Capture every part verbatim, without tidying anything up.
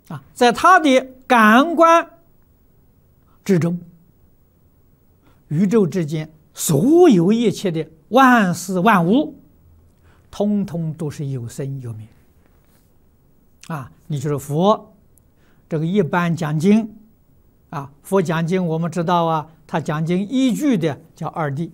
啊，在他的感官之中，宇宙之间所有一切的万事万物，通通都是有生有灭。啊，你就是佛，这个一般讲经，啊，佛讲经我们知道啊，他讲经依据的叫二谛。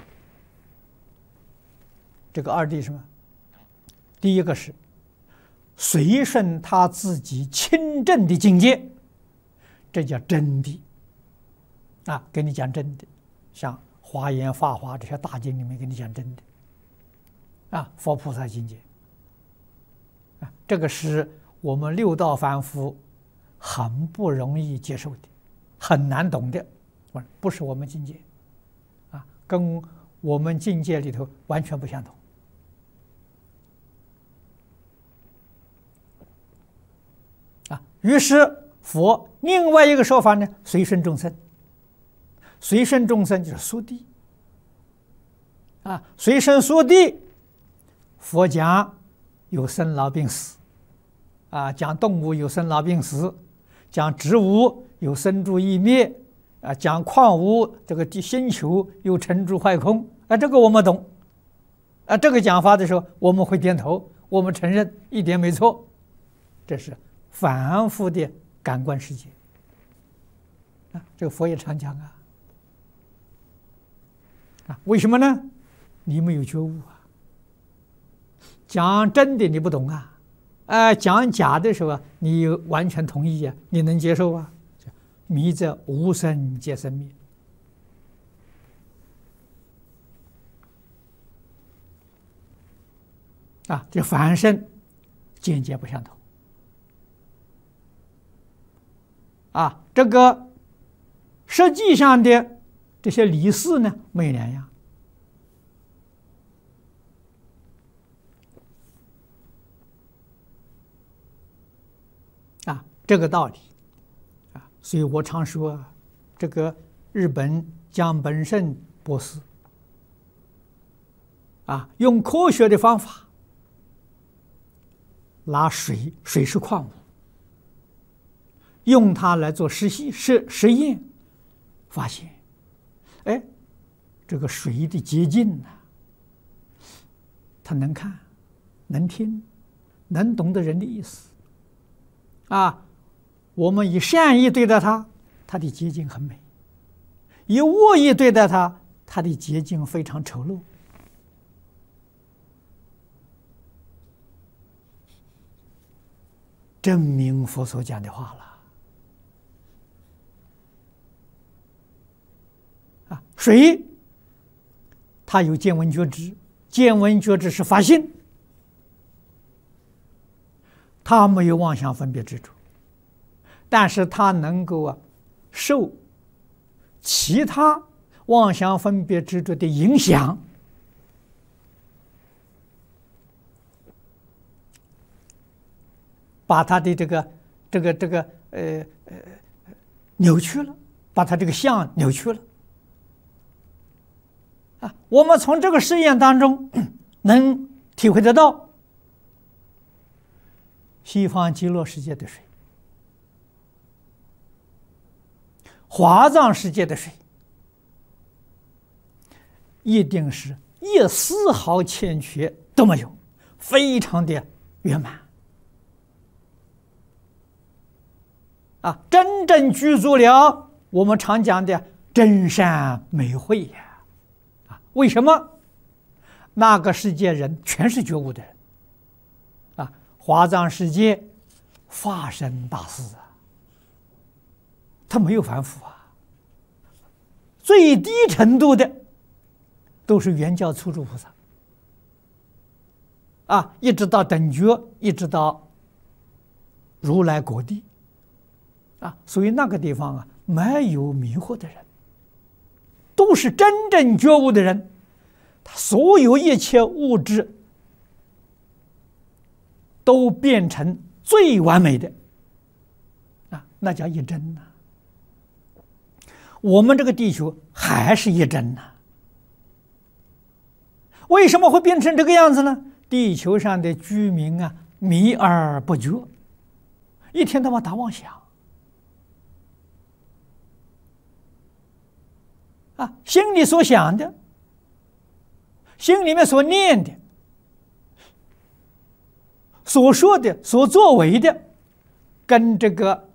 这个二谛是什么？第一个是随顺他自己亲证的境界，这叫真谛。啊，给你讲真的，像《华严》《法华》这些大经里面给你讲真的。啊，佛菩萨境界。啊，这个是我们六道凡夫很不容易接受的，很难懂的，不是我们境界。啊，跟我们境界里头完全不相同。啊，于是佛另外一个说法呢，随顺众生。随顺众生就是速地。啊，随顺速地，佛讲有生老病死。啊，讲动物有生老病死，讲植物有生住异灭，啊，讲矿物这个地星球有成住坏空，啊，这个我们懂。啊，这个讲法的时候，我们会点头，我们承认一点没错，这是凡夫的感官世界。啊，这个佛也常讲啊。啊，为什么呢？你没有觉悟啊。讲真的你不懂啊，呃，讲假的时候啊，你完全同意啊，你能接受啊？迷则无生皆生灭。啊，这凡圣见解不相同。啊，这个实际上的这些理事呢，没有两样。啊，这个道理，啊，所以我常说啊，这个日本江本胜博士，啊，用科学的方法，拿水，水是矿物，用它来做实习实实验，发现，哎，这个水的洁净呢，他能看，能听，能懂得人的意思。啊，我们以善意对待他，他的洁净很美；以恶意对待他，他的洁净非常丑陋。证明佛所讲的话了。啊，水，它有见闻觉知，见闻觉知是法性。他没有妄想分别执着，但是他能够啊受其他妄想分别执着的影响，把他的这个这个这个呃呃扭曲了，把他这个相扭曲了。啊，我们从这个实验当中能体会得到。西方极乐世界的水，华藏世界的水，一定是一丝毫欠缺都没有，非常的圆满。啊，真正具足了我们常讲的真善美慧呀！啊，为什么？那个世界人全是觉悟的人。华藏世界法身大士啊，他没有凡夫啊，最低程度的都是圆教初住菩萨啊，一直到等觉，一直到如来果地啊，所以那个地方啊，没有迷惑的人，都是真正觉悟的人，他所有一切物质都变成最完美的啊，那叫一真呐。我们这个地球还是一真呐。为什么会变成这个样子呢？地球上的居民啊，迷而不觉， 一天到晚打妄想啊，心里所想的，心里面所念的，所说的、所作为的，跟这个